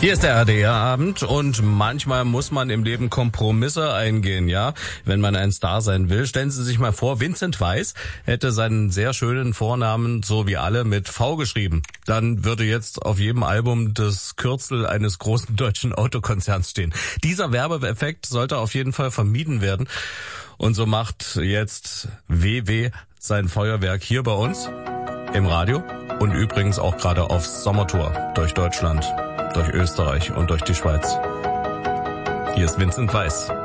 Hier ist der RDR-Abend und manchmal muss man im Leben Kompromisse eingehen, ja, wenn man ein Star sein will. Stellen Sie sich mal vor, Vincent Weiss hätte seinen sehr schönen Vornamen so wie alle mit V geschrieben. Dann würde jetzt auf jedem Album das Kürzel eines großen deutschen Autokonzerns stehen. Dieser Werbeeffekt sollte auf jeden Fall vermieden werden. Und so macht jetzt WW sein Feuerwerk hier bei uns im Radio und übrigens auch gerade auf Sommertour durch Deutschland, durch Österreich und durch die Schweiz. Hier ist Vincent Weiss.